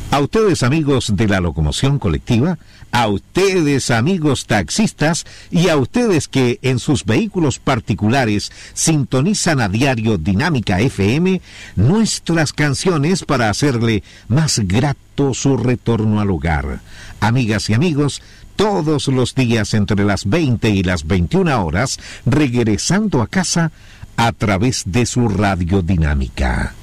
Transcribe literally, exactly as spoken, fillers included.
A ustedes, amigos de la locomoción colectiva, a ustedes, amigos taxistas, y a ustedes que en sus vehículos particulares sintonizan a diario Dinámica F M, nuestras canciones para hacerle más grato su retorno al hogar. Amigas y amigos, todos los días entre las veinte y las veintiuna horas, regresando a casa a través de su radio dinámica.